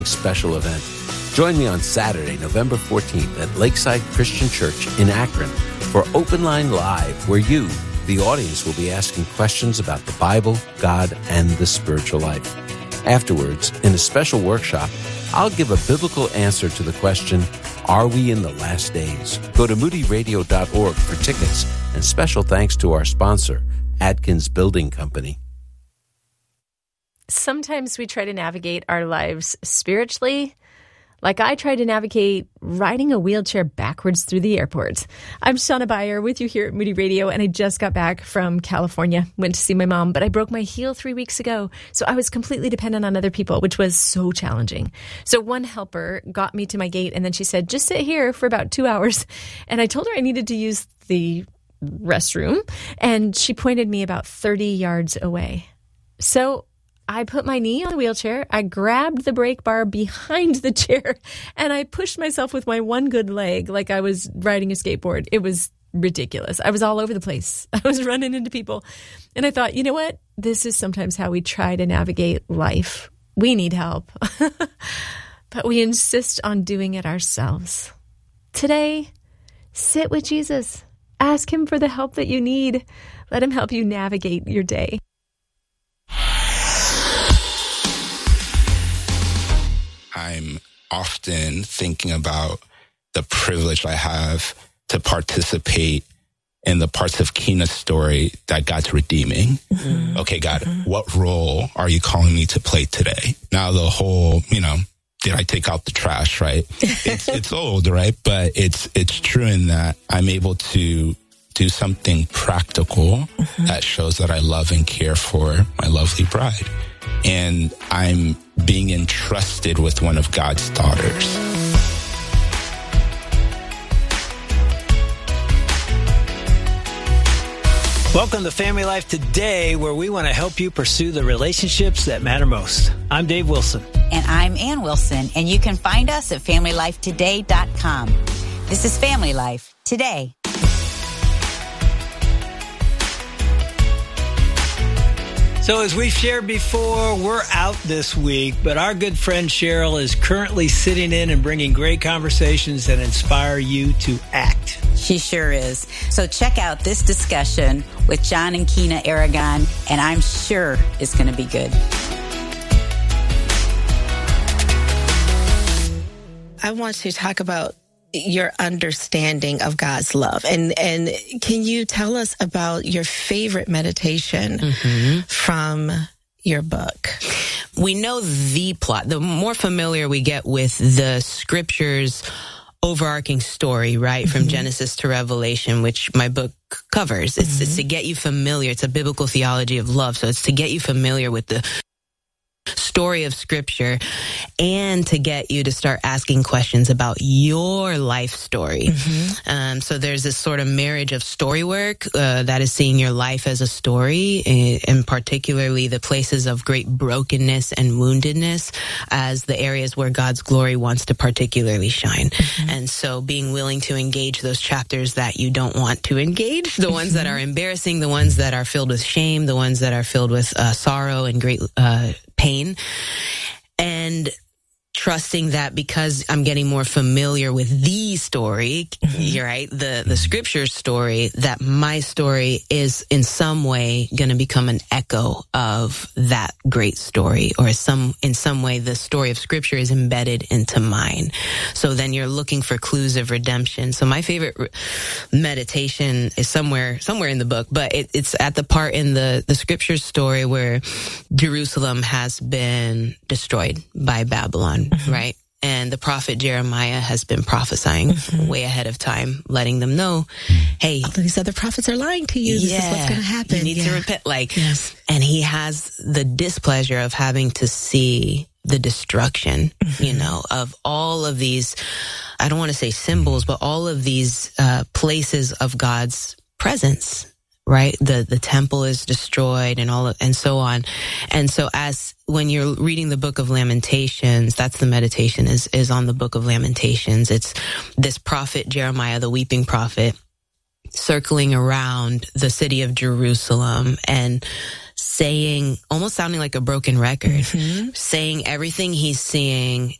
special event. Join me on Saturday, November 14th at Lakeside Christian Church in Akron for Open Line Live, where you, the audience, will be asking questions about the Bible, God, and the spiritual life. Afterwards, in a special workshop, I'll give a biblical answer to the question, are we in the last days? Go to moodyradio.org for tickets, and special thanks to our sponsor, Atkins Building Company. Sometimes we try to navigate our lives spiritually, like I try to navigate riding a wheelchair backwards through the airport. I'm Shauna Beyer with you here at Moody Radio, and I just got back from California. Went to see my mom, but I broke my heel 3 weeks ago, so I was completely dependent on other people, which was so challenging. So one helper got me to my gate, and then she said, just sit here for about 2 hours. And I told her I needed to use the restroom, and she pointed me about 30 yards away. So I put my knee on the wheelchair, I grabbed the brake bar behind the chair, and I pushed myself with my one good leg like I was riding a skateboard. It was ridiculous. I was all over the place. I was running into people. And I thought, you know what? This is sometimes how we try to navigate life. We need help, but we insist on doing it ourselves. Today, sit with Jesus. Ask him for the help that you need. Let him help you navigate your day. I'm often thinking about the privilege I have to participate in the parts of Keena's story that God's redeeming. Mm-hmm. Okay, God, what role are you calling me to play today? Now the whole, did I take out the trash, right? It's old, right? But it's true in that I'm able to do something practical that shows that I love and care for my lovely bride. And I'm being entrusted with one of God's daughters. Welcome to Family Life Today, where we want to help you pursue the relationships that matter most. I'm Dave Wilson. And I'm Ann Wilson, and you can find us at FamilyLifeToday.com. This is Family Life Today. So as we've shared before, we're out this week, but our good friend Cheryl is currently sitting in and bringing great conversations that inspire you to act. She sure is. So check out this discussion with John and Keena Aragon, and I'm sure it's going to be good. I want to talk about your understanding of God's love. And can you tell us about your favorite meditation from your book? We know the plot. The more familiar we get with the scriptures overarching story, right? From Genesis to Revelation, which my book covers. It's to get you familiar. It's a biblical theology of love. So it's to get you familiar with the story of Scripture and to get you to start asking questions about your life story. So there's this sort of marriage of story work that is seeing your life as a story, and particularly the places of great brokenness and woundedness as the areas where God's glory wants to particularly shine. And so being willing to engage those chapters that you don't want to engage, the ones that are embarrassing, the ones that are filled with shame, the ones that are filled with sorrow and great pain, and trusting that because I'm getting more familiar with the story, you're right, the scripture story, that my story is in some way going to become an echo of that great story, or in some way the story of scripture is embedded into mine. So then you're looking for clues of redemption. So my favorite meditation is somewhere in the book, but it's at the part in the scripture story where Jerusalem has been destroyed by Babylon. Right. And the prophet Jeremiah has been prophesying way ahead of time, letting them know, hey, all these other prophets are lying to you. This is what's going to happen. You need to repent. And he has the displeasure of having to see the destruction, of all of these, I don't want to say symbols, but all of these places of God's presence. Right? The temple is destroyed and so on. And so when you're reading the book of Lamentations, that's the meditation is on the book of Lamentations. It's this prophet Jeremiah, the weeping prophet, circling around the city of Jerusalem and saying, almost sounding like a broken record, saying everything he's seeing